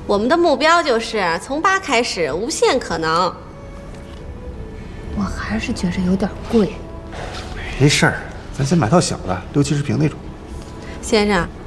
我们的目标就是从8开始，无限可能。 我还是觉着有点贵。 没事儿，咱先买套小的，60、70平那种。 先生，